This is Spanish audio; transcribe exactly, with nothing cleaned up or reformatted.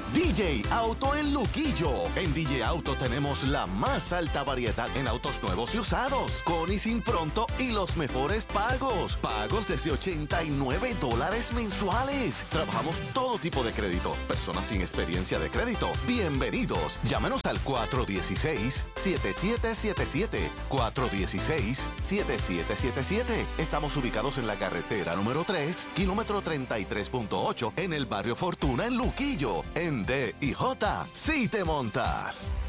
D J Auto en Luquillo. En D J Auto tenemos la más alta variedad en autos nuevos y usados, con y sin pronto y los mejores pagos. Pagos desde ochenta y nueve dólares mensuales. Trabajamos todo tipo de crédito. Personas sin experiencia de crédito, bienvenidos. Llámenos al cuatro uno seis, siete siete siete siete. cuatro uno seis, siete siete siete siete. Estamos ubicados en la carretera número tres, kilómetro treinta y tres punto ocho, en el barrio Fortuna, en Luquillo. En D y J, sí te montas.